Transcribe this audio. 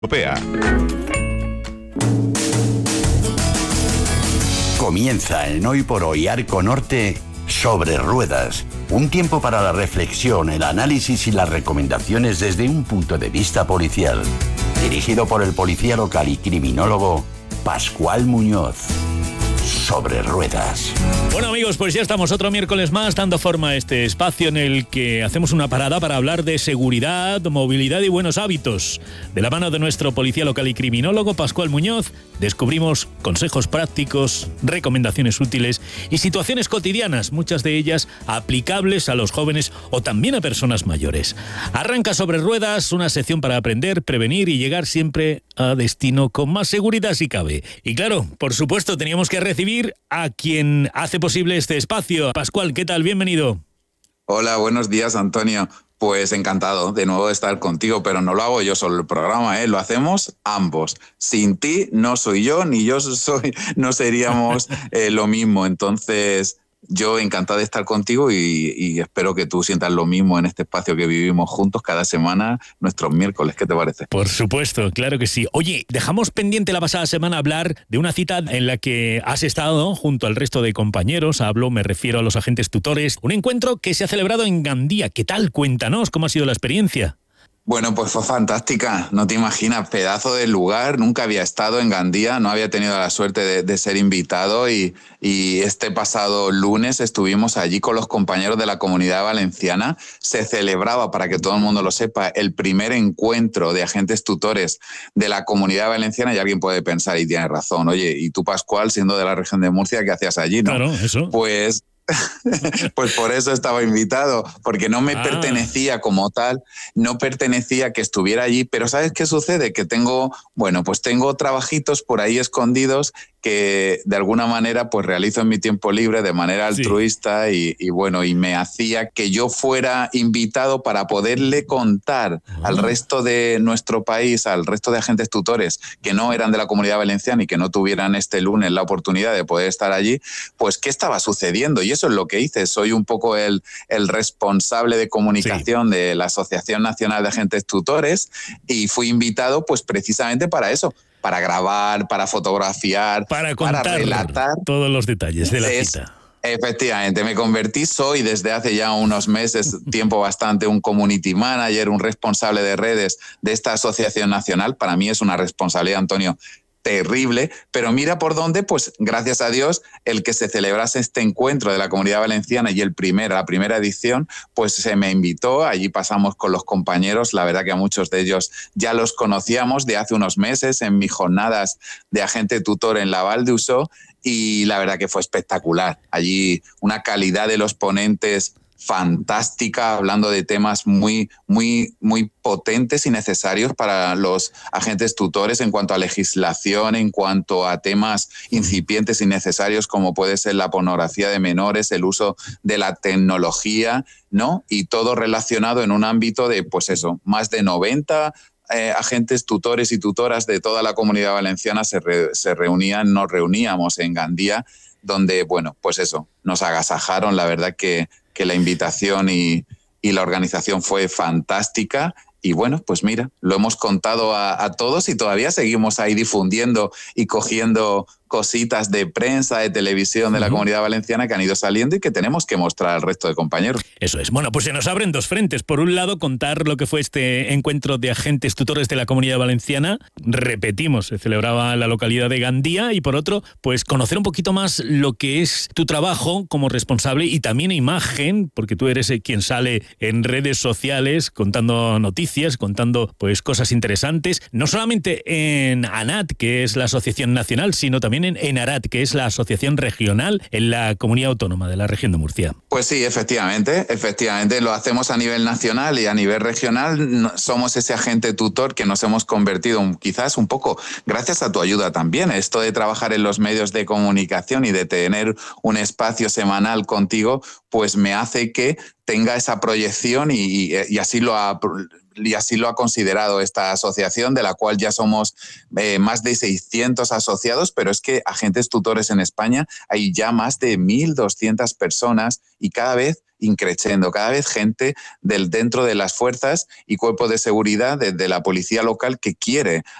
Europea. Comienza en Hoy por Hoy Arco Norte Sobre Ruedas. Un tiempo para la reflexión, el análisis y las recomendaciones desde un punto de vista policial. Dirigido por el policía local y criminólogo Pascual Muñoz. Sobre Ruedas. Bueno, amigos, pues ya estamos otro miércoles más dando forma a este espacio en el que hacemos una parada para hablar de seguridad, movilidad y buenos hábitos. De la mano de nuestro policía local y criminólogo Pascual Muñoz, descubrimos consejos prácticos, recomendaciones útiles y situaciones cotidianas, muchas de ellas aplicables a los jóvenes o también a personas mayores. Arranca Sobre Ruedas, una sección para aprender, prevenir y llegar siempre a destino con más seguridad si cabe. Y claro, por supuesto, teníamos que recibir a quien hace posible este espacio. Pascual, ¿qué tal? Bienvenido. Hola, buenos días, Antonio. Pues encantado de nuevo de estar contigo, pero no lo hago yo solo el programa, lo hacemos ambos. Sin ti no soy yo, ni yo soy, no seríamos lo mismo. Entonces, yo encantado de estar contigo y espero que tú sientas lo mismo en este espacio que vivimos juntos cada semana, nuestros miércoles. ¿Qué te parece? Por supuesto, claro que sí. Oye, dejamos pendiente la pasada semana hablar de una cita en la que has estado junto al resto de compañeros. Me refiero a los agentes tutores. Un encuentro que se ha celebrado en Gandía. ¿Qué tal? Cuéntanos, ¿cómo ha sido la experiencia? Bueno, pues fue fantástica, no te imaginas, pedazo de lugar, nunca había estado en Gandía, no había tenido la suerte de ser invitado y este pasado lunes estuvimos allí con los compañeros de la Comunidad Valenciana. Se celebraba, para que todo el mundo lo sepa, el primer encuentro de agentes tutores de la Comunidad Valenciana y alguien puede pensar, y tiene razón, oye, ¿y tú, Pascual, siendo de la región de Murcia, qué hacías allí, no? Claro, eso. Pues por eso estaba invitado, porque no me pertenecía como tal, no pertenecía que estuviera allí, pero ¿sabes qué sucede? Que tengo trabajitos por ahí escondidos que de alguna manera pues realizo en mi tiempo libre de manera altruista y me hacía que yo fuera invitado para poderle contar al resto de nuestro país, al resto de agentes tutores que no eran de la Comunidad Valenciana y que no tuvieran este lunes la oportunidad de poder estar allí, pues qué estaba sucediendo. Y eso es lo que hice. Soy un poco el responsable de comunicación de la Asociación Nacional de Agentes Tutores y fui invitado pues precisamente para eso, para grabar, para fotografiar, para contar, para relatar todos los detalles de la cita. Efectivamente, me convertí, soy desde hace ya unos meses, tiempo bastante, un community manager, un responsable de redes de esta asociación nacional. Para mí es una responsabilidad, Antonio, terrible, pero mira por dónde, pues gracias a Dios, el que se celebrase este encuentro de la Comunidad Valenciana y la primera edición, pues se me invitó, allí pasamos con los compañeros, la verdad que a muchos de ellos ya los conocíamos de hace unos meses en mis jornadas de agente tutor en la Val d'Uso y la verdad que fue espectacular. Allí una calidad de los ponentes fantástica, hablando de temas muy, muy, muy potentes y necesarios para los agentes tutores en cuanto a legislación, en cuanto a temas incipientes y necesarios como puede ser la pornografía de menores, el uso de la tecnología, ¿no? Y todo relacionado en un ámbito de, pues eso, más de 90 agentes tutores y tutoras de toda la Comunidad Valenciana se reunían, nos reuníamos en Gandía, donde, bueno, pues eso, nos agasajaron, la verdad que la invitación y la organización fue fantástica y bueno, pues mira, lo hemos contado a todos y todavía seguimos ahí difundiendo y cogiendo cositas de prensa, de televisión de la Comunidad Valenciana que han ido saliendo y que tenemos que mostrar al resto de compañeros. Eso es. Bueno, pues se nos abren dos frentes. Por un lado, contar lo que fue este encuentro de agentes tutores de la Comunidad Valenciana. Repetimos, se celebraba en la localidad de Gandía. Y por otro, pues conocer un poquito más lo que es tu trabajo como responsable y también imagen, porque tú eres quien sale en redes sociales contando noticias, contando pues cosas interesantes, no solamente en ANAT, que es la Asociación Nacional, sino también en ARAT, que es la Asociación Regional en la Comunidad Autónoma de la Región de Murcia. Pues sí, efectivamente, lo hacemos a nivel nacional y a nivel regional somos ese agente tutor que nos hemos convertido quizás un poco, gracias a tu ayuda también, esto de trabajar en los medios de comunicación y de tener un espacio semanal contigo, pues me hace que tenga esa proyección y así lo ha considerado esta asociación, de la cual ya somos más de 600 asociados, pero es que agentes tutores en España hay ya más de 1.200 personas y cada vez increciendo. Cada vez gente dentro de las fuerzas y cuerpos de seguridad de la policía local que quiere